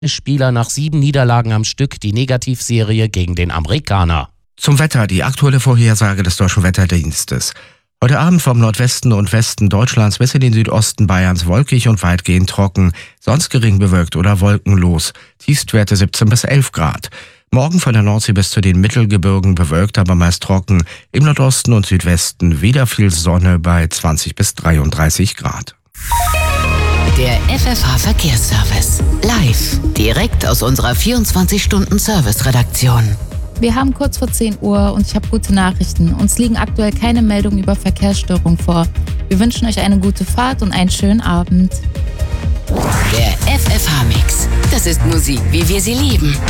Spieler nach 7 Niederlagen am Stück die Negativserie gegen den Amerikaner. Zum Wetter, die aktuelle Vorhersage des Deutschen Wetterdienstes. Heute Abend vom Nordwesten und Westen Deutschlands bis in den Südosten Bayerns wolkig und weitgehend trocken, sonst gering bewölkt oder wolkenlos. Tiefstwerte 17 bis 11 Grad. Morgen von der Nordsee bis zu den Mittelgebirgen bewölkt, aber meist trocken. Im Nordosten und Südwesten wieder viel Sonne bei 20 bis 33 Grad. Der FFH-Verkehrsservice. Live. Direkt aus unserer 24-Stunden-Service-Redaktion. Wir haben kurz vor 10 Uhr und ich habe gute Nachrichten. Uns liegen aktuell keine Meldungen über Verkehrsstörung vor. Wir wünschen euch eine gute Fahrt und einen schönen Abend. Der FFH-Mix. Das ist Musik, wie wir sie lieben.